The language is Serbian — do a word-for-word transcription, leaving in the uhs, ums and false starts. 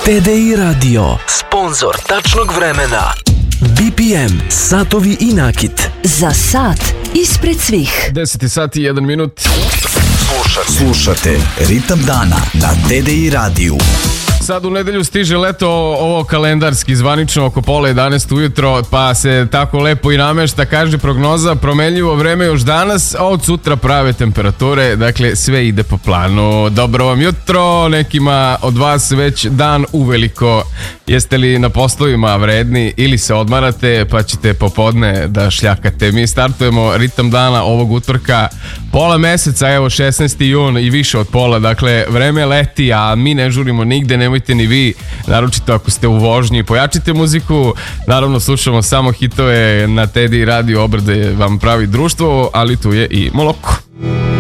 T D I Radio, sponzor tačnog vremena. B P M, satovi i nakit. Za sat ispred svih. deset sati i jedan minut. Slušate, slušate Ritam dana na T D I radiju. Sad u nedelju stiže leto, ovo kalendarski, zvanično oko pola jedanaest ujutro, pa se tako lepo i namešta, kaže prognoza, promenljivo vreme još danas, a od sutra prave temperature, dakle sve ide po planu. Dobro vam jutro, nekima od vas već dan uveliko. Jeste li na poslovima vredni ili se odmarate pa ćete popodne da šljakate? Mi startujemo ritam dana ovog utorka, pola meseca, evo šesnaesti jun i više od pola, dakle vreme leti, a mi ne žurimo nigde, nemojte ni vi, naročito ako ste u vožnji, pojačite muziku, naravno slušamo samo hitove na T D I radio, Obrade vam pravi društvo, ali tu je i Moloko.